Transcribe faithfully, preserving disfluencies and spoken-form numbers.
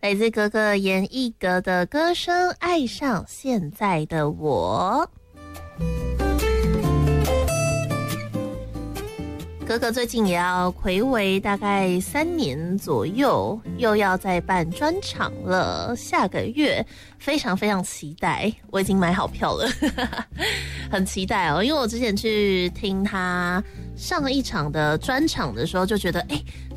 来自格格严艺格的歌声《爱上现在的我》。格格最近也要睽违大概三年左右，又要再办专场了。下个月非常非常期待，我已经买好票了，很期待哦。因为我之前去听他上一场的专场的时候，就觉得哎。